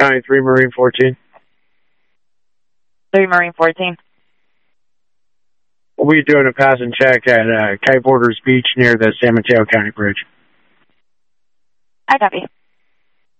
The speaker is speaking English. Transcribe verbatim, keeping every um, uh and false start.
County three, Marine fourteen. three, Marine fourteen. We'll be doing a passing check at uh, Kiteborders Beach near the San Mateo County Bridge. I copy.